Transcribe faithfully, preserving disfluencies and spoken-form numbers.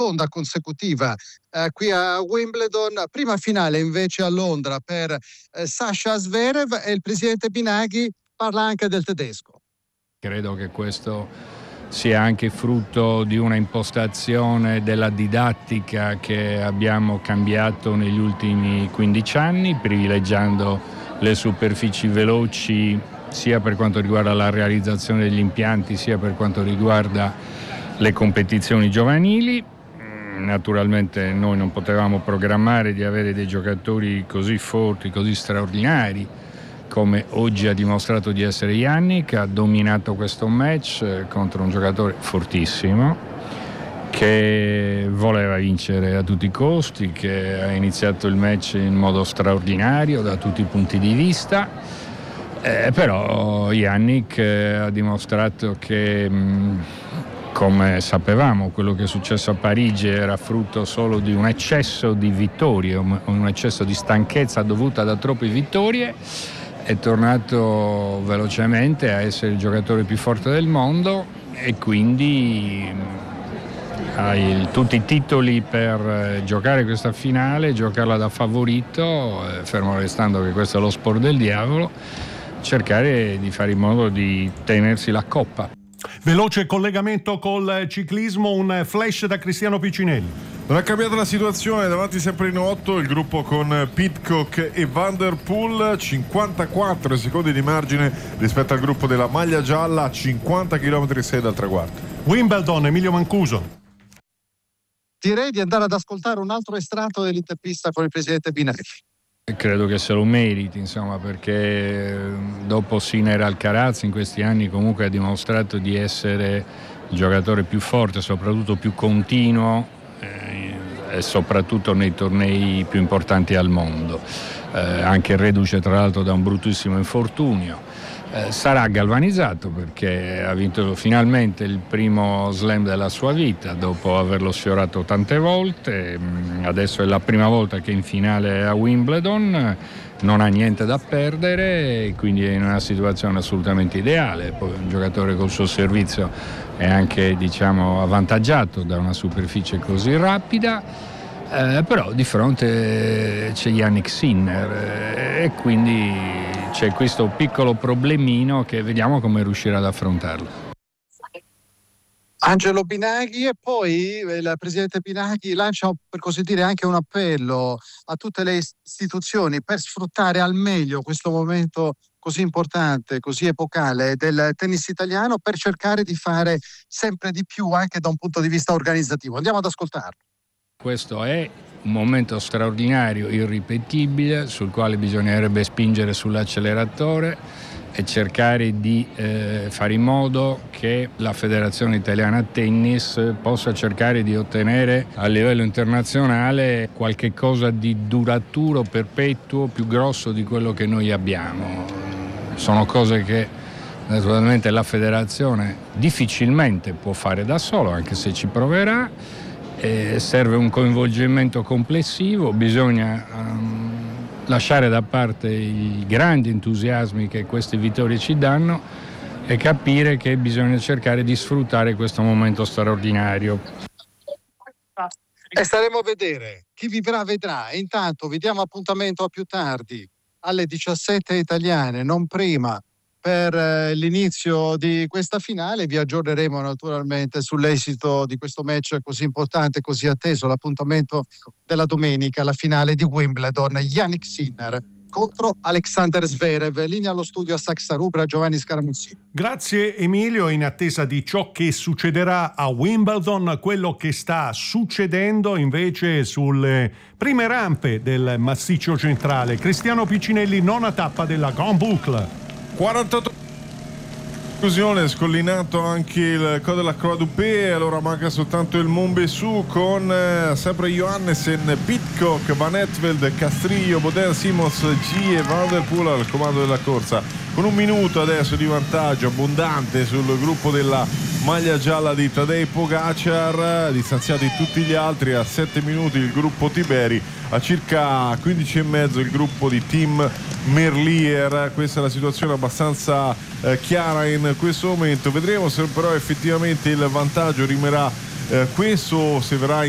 seconda consecutiva eh, qui a Wimbledon, prima finale invece a Londra per eh, Sasha Zverev, e il presidente Binaghi parla anche del tedesco. Credo che questo sia anche frutto di una impostazione della didattica che abbiamo cambiato negli ultimi quindici anni, privilegiando le superfici veloci sia per quanto riguarda la realizzazione degli impianti sia per quanto riguarda le competizioni giovanili. Naturalmente noi non potevamo programmare di avere dei giocatori così forti, così straordinari come oggi ha dimostrato di essere Jannik. Ha dominato questo match contro un giocatore fortissimo che voleva vincere a tutti i costi, che ha iniziato il match in modo straordinario da tutti i punti di vista, eh, però Jannik ha dimostrato che mh, come sapevamo, quello che è successo a Parigi era frutto solo di un eccesso di vittorie, un eccesso di stanchezza dovuta da troppe vittorie. È tornato velocemente a essere il giocatore più forte del mondo e quindi ha il, tutti i titoli per giocare questa finale, giocarla da favorito, fermo restando che questo è lo sport del diavolo, cercare di fare in modo di tenersi la coppa. Veloce collegamento col ciclismo, un flash da Cristiano Piccinelli. Non è cambiata la situazione, davanti sempre in otto il gruppo con Pidcock e Van der Poel, cinquantaquattro secondi di margine rispetto al gruppo della maglia gialla, a cinquanta chilometri e sei dal traguardo. Wimbledon, Emilio Mancuso. Direi di andare ad ascoltare un altro estratto dell'intervista con il presidente Binaghi. Credo che se lo meriti, insomma, perché dopo Sinner Alcaraz in questi anni comunque ha dimostrato di essere il giocatore più forte, soprattutto più continuo eh, e soprattutto nei tornei più importanti al mondo, eh, anche reduce tra l'altro da un bruttissimo infortunio. Eh, sarà galvanizzato perché ha vinto finalmente il primo slam della sua vita dopo averlo sfiorato tante volte. Adesso è la prima volta che in finale a Wimbledon, non ha niente da perdere e quindi è in una situazione assolutamente ideale. Poi un giocatore col suo servizio è anche, diciamo, avvantaggiato da una superficie così rapida. Eh, però di fronte c'è Jannik Sinner eh, e quindi c'è questo piccolo problemino che vediamo come riuscirà ad affrontarlo. Angelo Binaghi, e poi il presidente Binaghi lancia, per così dire, anche un appello a tutte le istituzioni per sfruttare al meglio questo momento così importante, così epocale del tennis italiano, per cercare di fare sempre di più anche da un punto di vista organizzativo. Andiamo ad ascoltarlo. Questo è un momento straordinario, irripetibile, sul quale bisognerebbe spingere sull'acceleratore e cercare di eh, fare in modo che la Federazione Italiana Tennis possa cercare di ottenere a livello internazionale qualche cosa di duraturo, perpetuo, più grosso di quello che noi abbiamo. Sono cose che naturalmente la Federazione difficilmente può fare da solo, anche se ci proverà. Eh, serve un coinvolgimento complessivo, bisogna um, lasciare da parte i grandi entusiasmi che queste vittorie ci danno e capire che bisogna cercare di sfruttare questo momento straordinario. E staremo a vedere, chi vivrà vedrà. E intanto vi diamo appuntamento a più tardi, alle diciassette italiane, non prima, per eh, l'inizio di questa finale. Vi aggiorneremo naturalmente sull'esito di questo match così importante, così atteso, l'appuntamento della domenica, la finale di Wimbledon, Jannik Sinner contro Alexander Zverev. Linea allo studio a Saxa Rubra, Giovanni Scaramuzzini. Grazie Emilio, in attesa di ciò che succederà a Wimbledon, quello che sta succedendo invece sulle prime rampe del massiccio centrale. Cristiano Piccinelli, nona tappa della Grand Boucle. quarantotto conclusione, scollinato anche il Col de la Croix du Pé, allora manca soltanto il Montbessu con eh, sempre Johannessen, Pidcock, Van Etveld, Castrillo, Bodin, Simons, G e Van der Poel al comando della corsa, con un minuto adesso di vantaggio abbondante sul gruppo della maglia gialla di Tadej Pogacar, distanziati tutti gli altri, a sette minuti il gruppo Tiberi, a circa quindici e mezzo il gruppo di Team Merlier. Questa è la situazione abbastanza eh, chiara in questo momento. Vedremo se però effettivamente il vantaggio rimarrà eh, questo, se verrà